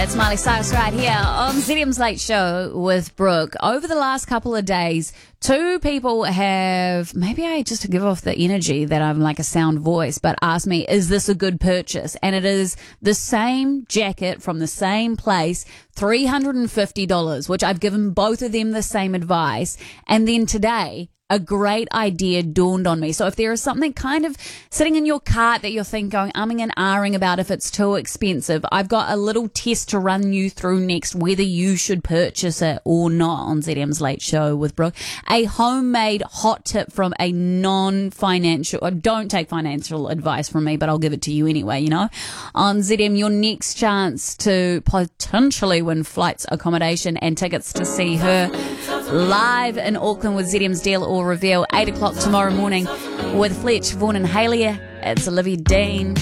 It's Miley Cyrus right here on ZM's Late Show with Brooke. Over the last couple of days, two people have, maybe I just give off the energy that I'm like a sound voice, but asked me, is this a good purchase? And it is the same jacket from the same place, $350, which I've given both of them the same advice. And then today, a great idea dawned on me. So if there is something kind of sitting in your cart that you're thinking, umming and ahhing about if it's too expensive, I've got a little test to run you through next, whether you should purchase it or not on ZM's Late Show with Brooke. A homemade hot tip from a non-financial, don't take financial advice from me, but I'll give it to you anyway, you know. On ZM, your next chance to potentially win flights, accommodation and tickets to see her live in Auckland with ZM's Deal or Reveal, 8 o'clock tomorrow morning with Fletch, Vaughan and Halia. It's Olivia Dean.